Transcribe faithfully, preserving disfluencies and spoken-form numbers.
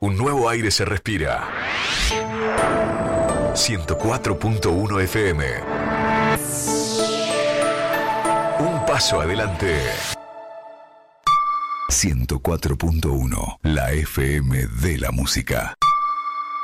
Un nuevo aire se respira. ciento cuatro punto uno F M. Un paso adelante. ciento cuatro punto uno, la F M de la música.